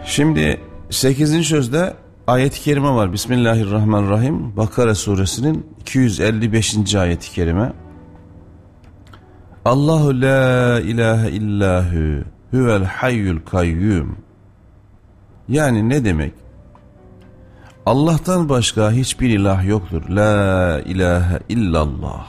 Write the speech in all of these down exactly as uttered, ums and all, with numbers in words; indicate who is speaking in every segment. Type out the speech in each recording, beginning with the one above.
Speaker 1: Şimdi sekizinci sözde ayet-i kerime var. Bismillahirrahmanirrahim. Bakara suresinin iki yüz elli beşinci ayet-i kerime. Allahu la ilahe illahu huvel hayyul kayyum. Yani ne demek? Allah'tan başka hiçbir ilah yoktur. La ilahe illallah.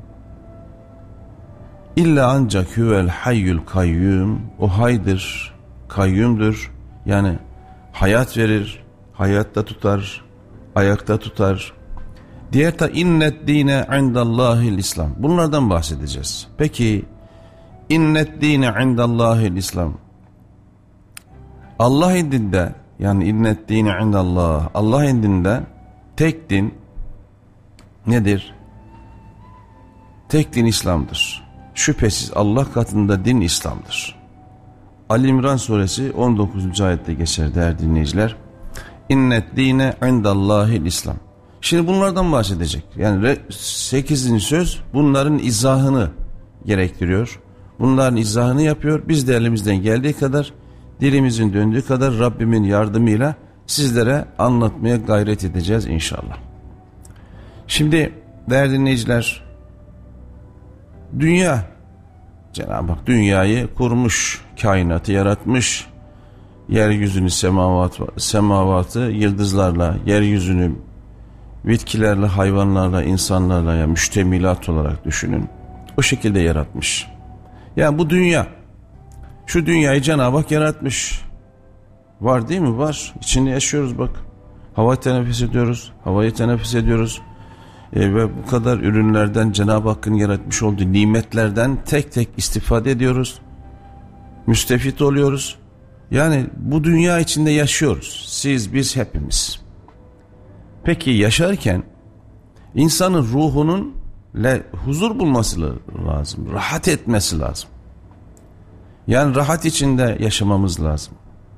Speaker 1: İlla ancak huvel hayyul kayyum. O haydır, kayyumdur. Yani hayat verir, hayatta tutar, ayakta tutar. Diğer ta innet dine indallahil İslam. Bunlardan bahsedeceğiz. Peki innet dine indallahil İslam. Allah indinde, yani innet dine indallah, Allah indinde tek din nedir? Tek din İslam'dır. Şüphesiz Allah katında din İslam'dır. Ali İmran suresi on dokuzuncu ayette geçer değerli dinleyiciler. İnnet dine indallahil İslam. Şimdi bunlardan bahsedecek. Yani sekizinci söz bunların izahını gerektiriyor. Bunların izahını yapıyor. Biz de elimizden geldiği kadar, dilimizin döndüğü kadar Rabbimin yardımıyla sizlere anlatmaya gayret edeceğiz inşallah. Şimdi değerli dinleyiciler, dünya, Cenab-ı Hak dünyayı kurmuş, kainatı yaratmış, yeryüzünü, semavat, semavatı yıldızlarla, yeryüzünü bitkilerle, hayvanlarla, insanlarla ya müştemilat olarak düşünün. O şekilde yaratmış. Yani bu dünya, şu dünyayı Cenab-ı Hak yaratmış. Var değil mi? Var. İçinde yaşıyoruz bak. Hava teneffüs ediyoruz, havayı teneffüs ediyoruz. E, ve bu kadar ürünlerden Cenab-ı Hakk'ın yaratmış olduğu nimetlerden tek tek istifade ediyoruz. Müstefit oluyoruz. Yani bu dünya içinde yaşıyoruz. Siz, biz, hepimiz. Peki yaşarken insanın ruhunun le, huzur bulması lazım. Rahat etmesi lazım. Yani rahat içinde yaşamamız lazım.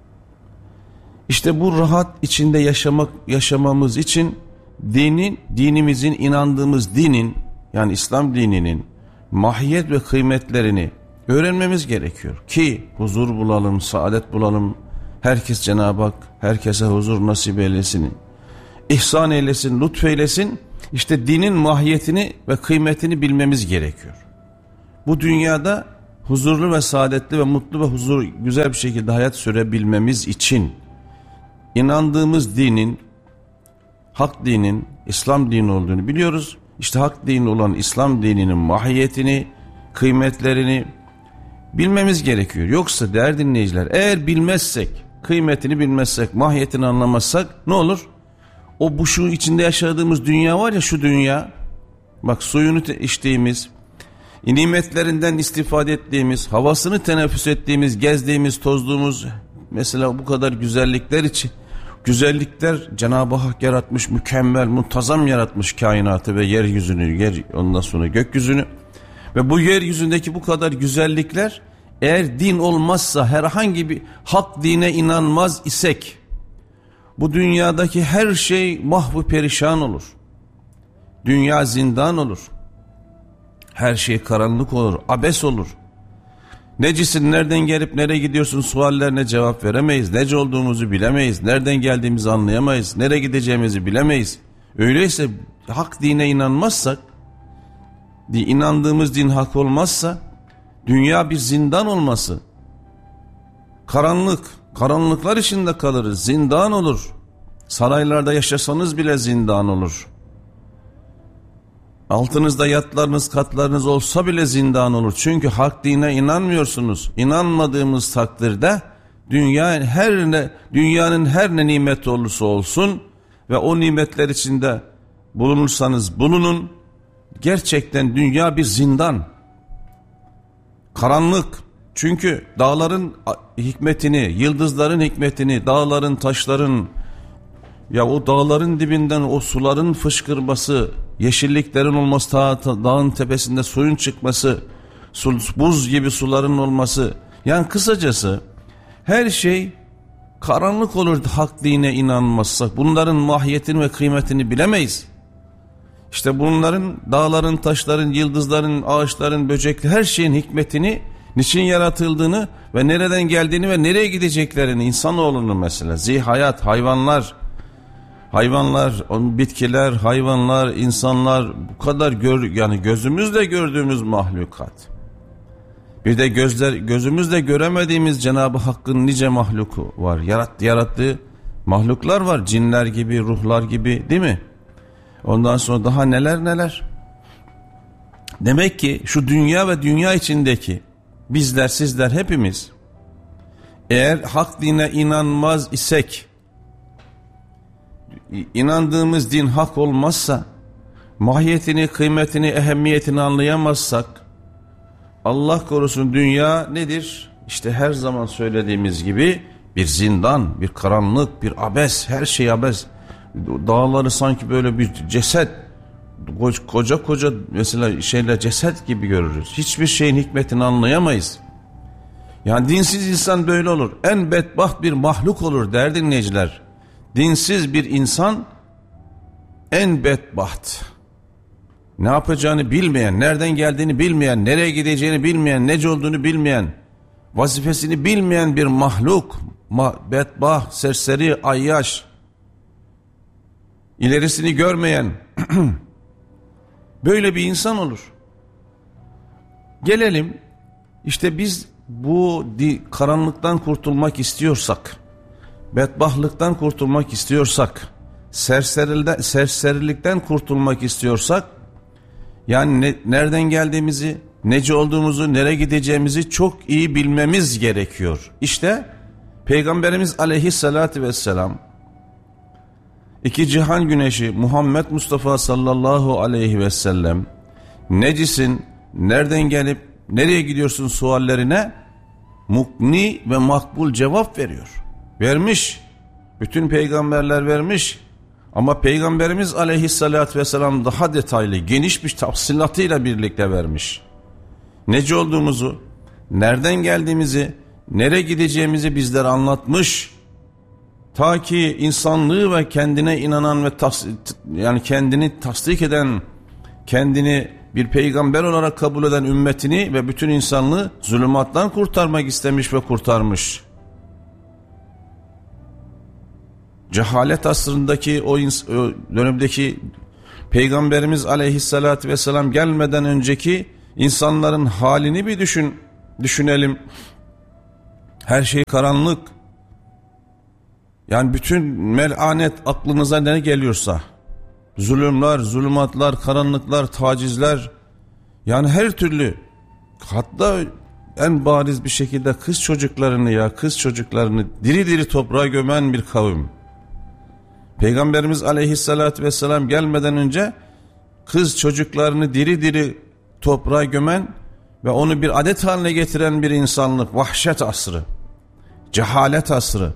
Speaker 1: İşte bu rahat içinde yaşamak yaşamamız için dinin, dinimizin, inandığımız dinin, yani İslam dininin mahiyet ve kıymetlerini öğrenmemiz gerekiyor ki huzur bulalım, saadet bulalım. Herkes Cenab-ı Hak herkese huzur nasip eylesin, ihsan eylesin, lütfeylesin. İşte dinin mahiyetini ve kıymetini bilmemiz gerekiyor. Bu dünyada huzurlu ve saadetli ve mutlu ve huzur güzel bir şekilde hayat sürebilmemiz için inandığımız dinin, hak dinin, İslam dini olduğunu biliyoruz. İşte hak dini olan İslam dininin mahiyetini, kıymetlerini bilmemiz gerekiyor. Yoksa değerli dinleyiciler, eğer bilmezsek, kıymetini bilmezsek, mahiyetini anlamazsak ne olur? O bu şu içinde yaşadığımız dünya var ya, şu dünya, bak suyunu içtiğimiz, nimetlerinden istifade ettiğimiz, havasını teneffüs ettiğimiz, gezdiğimiz, tozduğumuz, mesela bu kadar güzellikler için, güzellikler Cenab-ı Hak yaratmış, mükemmel, muntazam yaratmış kainatı ve yeryüzünü, yer, ondan sonra gökyüzünü. Ve bu yeryüzündeki bu kadar güzellikler, eğer din olmazsa, herhangi bir hak dine inanmaz isek, bu dünyadaki her şey mahvu perişan olur. Dünya zindan olur. Her şey karanlık olur, abes olur. Necisin, nereden gelip nereye gidiyorsun suallerine cevap veremeyiz. Nece olduğumuzu bilemeyiz. Nereden geldiğimizi anlayamayız. Nereye gideceğimizi bilemeyiz. Öyleyse hak dine inanmazsak, inandığımız din hak olmazsa, dünya bir zindan olması, karanlık, karanlıklar içinde kalırız, zindan olur. Saraylarda yaşasanız bile zindan olur. Altınızda yatlarınız, katlarınız olsa bile zindan olur. Çünkü hak dine inanmıyorsunuz. İnanmadığımız takdirde dünya her ne, dünyanın her ne nimeti olursa olsun ve o nimetler içinde bulunursanız bulunun, gerçekten dünya bir zindan. Karanlık. Çünkü dağların hikmetini, yıldızların hikmetini, dağların, taşların, ya o dağların dibinden o suların fışkırması, yeşilliklerin olması, dağ, dağın tepesinde suyun çıkması, su, buz gibi suların olması, yani kısacası her şey karanlık olur hak dine inanmazsak. Bunların mahiyetini ve kıymetini bilemeyiz. İşte bunların, dağların, taşların, yıldızların, ağaçların, böceklerin, her şeyin hikmetini niçin yaratıldığını ve nereden geldiğini ve nereye gideceklerini, insanoğlunun mesela, zihayat, hayvanlar, hayvanlar, bitkiler, hayvanlar, insanlar, bu kadar gör, yani gözümüzle gördüğümüz mahlukat. Bir de gözler, gözümüzle göremediğimiz Cenab-ı Hakk'ın nice mahluku var. Yarat, yarattığı mahluklar var. Cinler gibi, ruhlar gibi, değil mi? Ondan sonra daha neler neler. Demek ki şu dünya ve dünya içindeki bizler, sizler, hepimiz eğer hak dine inanmaz isek, inandığımız din hak olmazsa, mahiyetini, kıymetini, ehemmiyetini anlayamazsak, Allah korusun, dünya nedir? İşte her zaman söylediğimiz gibi bir zindan, bir karanlık, bir abes, her şey abes. Dağları sanki böyle bir ceset, koca koca mesela şeyler, ceset gibi görürüz. Hiçbir şeyin hikmetini anlayamayız. Yani dinsiz insan böyle olur. En bedbaht bir mahluk olur değerli dinleyiciler. Dinsiz bir insan en bedbaht. Ne yapacağını bilmeyen, nereden geldiğini bilmeyen, nereye gideceğini bilmeyen, nece olduğunu bilmeyen, vazifesini bilmeyen bir mahluk, ma- bedbaht, serseri, ayyaş, ilerisini görmeyen böyle bir insan olur. Gelelim işte biz bu di- karanlıktan kurtulmak istiyorsak, bedbahtlıktan kurtulmak istiyorsak, serserilden, serserilikten kurtulmak istiyorsak, yani ne, nereden geldiğimizi, nece olduğumuzu, nereye gideceğimizi çok iyi bilmemiz gerekiyor. İşte Peygamberimiz Aleyhisselatü Vesselam, iki cihan güneşi Muhammed Mustafa sallallahu aleyhi ve sellem, necisin, nereden gelip nereye gidiyorsun suallerine mukni ve makbul cevap veriyor. Vermiş. Bütün peygamberler vermiş. Ama Peygamberimiz Aleyhisselatü Vesselam daha detaylı, geniş bir tafsilatıyla birlikte vermiş. Nece olduğumuzu, nereden geldiğimizi, nereye gideceğimizi bizlere anlatmış. Ta ki insanlığı ve kendine inanan ve tas, yani kendini tasdik eden, kendini bir peygamber olarak kabul eden ümmetini ve bütün insanlığı zulümattan kurtarmak istemiş ve kurtarmış. Cehalet asrındaki o, o dönemdeki Peygamberimiz Aleyhisselatü Vesselam gelmeden önceki insanların halini bir düşün, düşünelim. Her şey karanlık. Yani bütün melanet aklınıza ne geliyorsa, zulümler, zulümatlar, karanlıklar, tacizler, yani her türlü, hatta en bariz bir şekilde kız çocuklarını ya kız çocuklarını diri diri toprağa gömen bir kavim. Peygamberimiz Aleyhisselatü Vesselam gelmeden önce kız çocuklarını diri diri toprağa gömen ve onu bir adet haline getiren bir insanlık, vahşet asrı, cehalet asrı.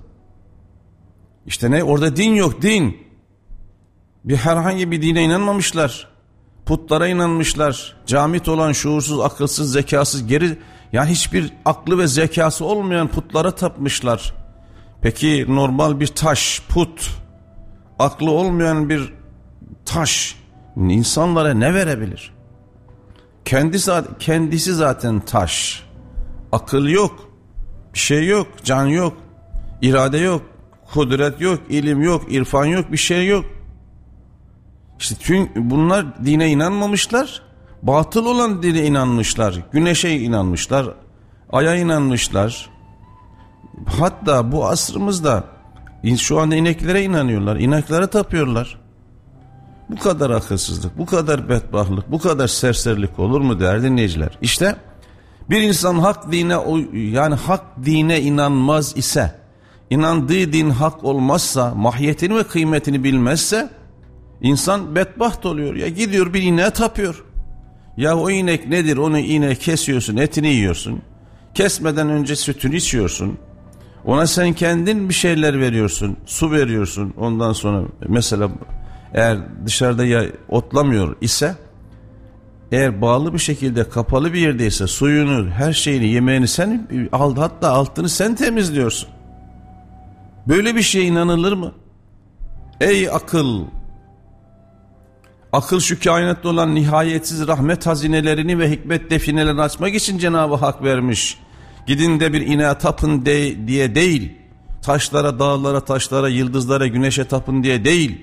Speaker 1: İşte ne? Orada din yok, din. Bir herhangi bir dine inanmamışlar. Putlara inanmışlar. Camit olan şuursuz, akılsız, zekasız, geri, yani hiçbir aklı ve zekası olmayan putlara tapmışlar. Peki normal bir taş, put, aklı olmayan bir taş insanlara ne verebilir? Kendisi, kendisi zaten taş. Akıl yok, bir şey yok, can yok, irade yok, kudret yok, ilim yok, irfan yok, bir şey yok. İşte tüm bunlar dine inanmamışlar, batıl olan dine inanmışlar, güneşe inanmışlar, aya inanmışlar. Hatta bu asrımızda şu anda ineklere inanıyorlar, ineklere tapıyorlar. Bu kadar akılsızlık, bu kadar bedbahtlık, bu kadar serserilik olur mu değerli dinleyiciler? İşte bir insan hak dine, yani hak dine inanmaz ise, inandığı din hak olmazsa, mahiyetini ve kıymetini bilmezse, insan bedbaht oluyor. Ya gidiyor bir ineğe tapıyor. Ya o inek nedir? Onu ineği kesiyorsun, etini yiyorsun. Kesmeden önce sütünü içiyorsun. Ona sen kendin bir şeyler veriyorsun, su veriyorsun. Ondan sonra mesela eğer dışarıda ya otlamıyor ise, eğer bağlı bir şekilde kapalı bir yerdeyse suyunu, her şeyini, yemeğini sen al, hatta altını sen temizliyorsun. Böyle bir şeye inanılır mı? Ey akıl! Akıl şu kainatta olan nihayetsiz rahmet hazinelerini ve hikmet definelerini açmak için Cenab-ı Hak vermiş. Gidin de bir ineğe tapın de, diye değil. Taşlara, dağlara, taşlara, yıldızlara, güneşe tapın diye değil.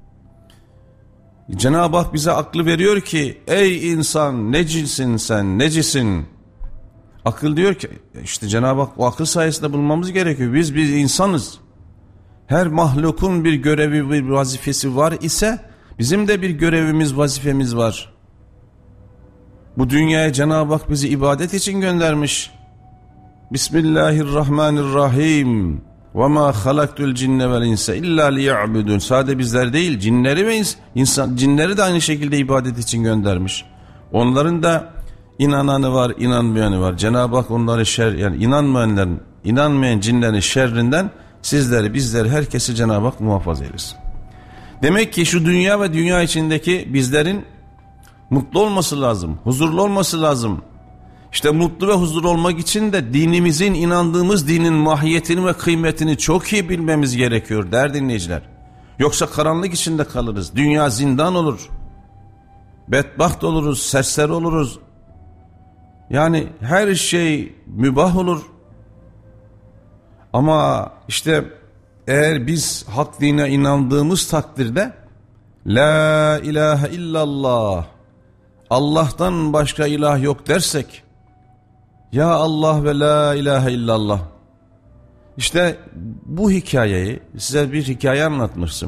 Speaker 1: Cenab-ı Hak bize aklı veriyor ki ey insan necisin sen, necisin? Akıl diyor ki işte Cenab-ı Hak o akıl sayesinde bulmamız gerekiyor. Biz biz insanız. Her mahlukun bir görevi, bir vazifesi var ise bizim de bir görevimiz, vazifemiz var. Bu dünyaya Cenab-ı Hak bizi ibadet için göndermiş. Bismillahirrahmanirrahim. Ve ma halaktul cinne vel insa illa liya'budun. Sadece bizler değil, cinleri ve insan, cinleri de aynı şekilde ibadet için göndermiş. Onların da inananı var, inanmayanı var. Cenab-ı Hak onları şer, yani inanmayanların, inanmayan cinlerin şerrinden sizleri, bizleri, herkesi Cenab-ı Hak muhafaza eylesin. Demek ki şu dünya ve dünya içindeki bizlerin mutlu olması lazım, huzurlu olması lazım. İşte mutlu ve huzurlu olmak için de dinimizin, inandığımız dinin mahiyetini ve kıymetini çok iyi bilmemiz gerekiyor değerli dinleyiciler. Yoksa karanlık içinde kalırız. Dünya zindan olur. Bedbaht oluruz, serseri oluruz. Yani her şey mübah olur. Ama işte eğer biz hak dine inandığımız takdirde la ilahe illallah, Allah'tan başka ilah yok dersek, ya Allah ve la ilahe illallah. İşte bu hikayeyi, size bir hikaye anlatmıştım.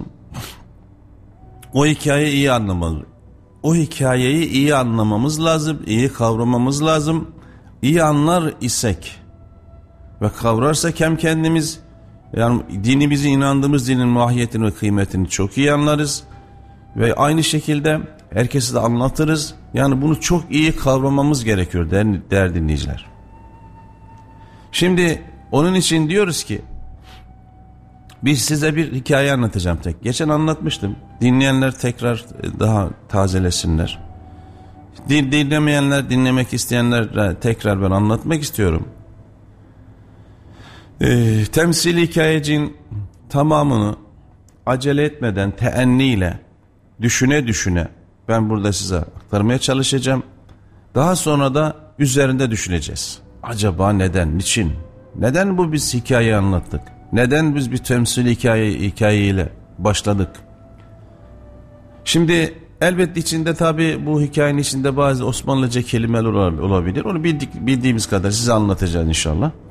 Speaker 1: O hikayeyi iyi anlamalı. O hikayeyi iyi anlamamız lazım, iyi kavramamız lazım. İyi anlar isek ve kavrarsak hem kendimiz, yani dinimizi, inandığımız dinin mahiyetini ve kıymetini çok iyi anlarız. Ve aynı şekilde herkese de anlatırız. Yani bunu çok iyi kavramamız gerekiyor değerli, değerli dinleyiciler. Şimdi onun için diyoruz ki biz size bir hikaye anlatacağım tek. Geçen anlatmıştım. Dinleyenler tekrar daha tazelesinler. Din, dinlemeyenler, dinlemek isteyenler tekrar ben anlatmak istiyorum. Ee, temsil hikayecinin tamamını acele etmeden, teenniyle, düşüne düşüne ben burada size aktarmaya çalışacağım. Daha sonra da üzerinde düşüneceğiz. Acaba neden, niçin? Neden bu biz hikayeyi anlattık? Neden biz bir temsil hikaye, hikayeyle başladık? Şimdi elbette içinde tabi bu hikayenin içinde bazı Osmanlıca kelimeler olabilir. Onu bildik, bildiğimiz kadar size anlatacağız inşallah.